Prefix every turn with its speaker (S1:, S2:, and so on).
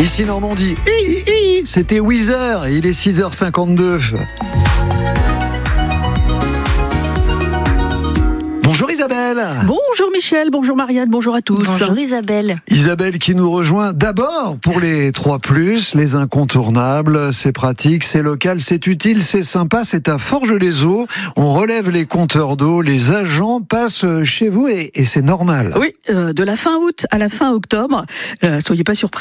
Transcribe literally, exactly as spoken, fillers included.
S1: Ici Normandie, hi, hi, c'était Weezer et il est six heures cinquante-deux. Bonjour Isabelle.
S2: Bonjour Michel, bonjour Marianne, bonjour à tous.
S3: Bonjour Isabelle.
S1: Isabelle qui nous rejoint d'abord pour les trois plus, les incontournables. C'est pratique, c'est local, c'est utile, c'est sympa, c'est à Forges-les-Eaux. On relève les compteurs d'eau, les agents passent chez vous et, et c'est normal.
S2: Oui, euh, de la fin août à la fin octobre, euh, soyez pas surpris.